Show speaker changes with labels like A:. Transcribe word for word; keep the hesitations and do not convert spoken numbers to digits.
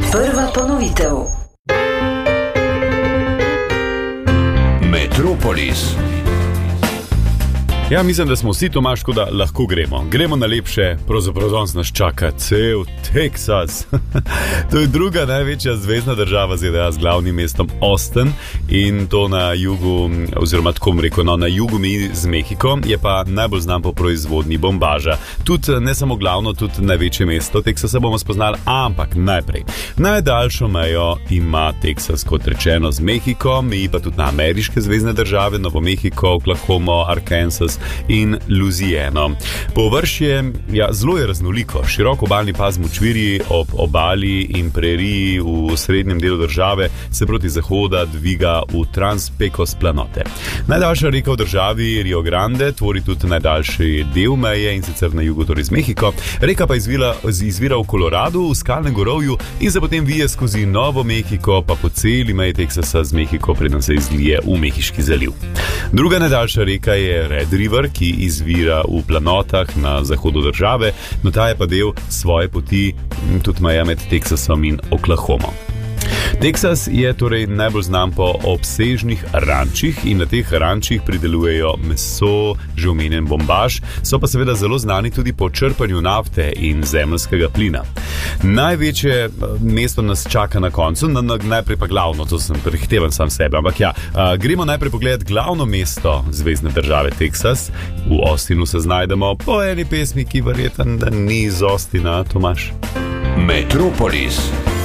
A: Prva ponovitev.
B: Metropolis.
C: Ja, mislim, da smo vsi Tomaško, da lahko gremo. Gremo na lepše, pravzaprav danes nas čaka cel Teksas. To je druga največja zvezna država Z D A z glavnim mestom Austin in to na jugu, oziroma tako bom rekel, no, na jugu meji z Mehiko, je pa najbolj znan po proizvodnji bombaža. Tudi ne samo glavno, tudi največje mesto Teksasa bomo spoznali, ampak najprej. Najdaljšo mejo ima Teksas, kot rečeno, z Mehiko, meji pa tudi na ameriške zvezne države, Novo Mehiko, Oklahoma, Arkansas in Louisiano. Površje, ja, zelo je raznoliko. Širok obalni pas močvirji ob obali in preriji v srednjem delu države se proti zahoda dviga v Trans-Pecos planote. Najdaljša reka v državi, Rio Grande, tvori tudi najdaljši del meje in sicer na jugu, torej z Mehiko. Reka pa izvira, izvira v Koloradu, v skalnem gorovju in se potem vije skozi Novo Mehiko, pa po celi meji Teksasa z Mehiko, preden se izlije v Mehiški zaliv. Druga najdaljša reka je Red River, ki izvira v planotah na zahodu države, no ta je pa del svoje poti tudi meja med Teksasom in Oklahoma. Teksas je torej najbolj znan po obsežnih rančih in na teh rančih pridelujejo meso, že omenjen bombaž, so pa seveda zelo znani tudi po črpanju nafte in zemeljskega plina. Največje mesto nas čaka na koncu, na, na, najprej pa glavno, to sem prehitevan sam sebe, ampak ja, a, gremo najprej pogledati glavno mesto zvezne države Teksas. V Austinu se znajdemo po eni pesmi, ki verjetno da ni iz Austina, Tomaš.
B: Metropolis.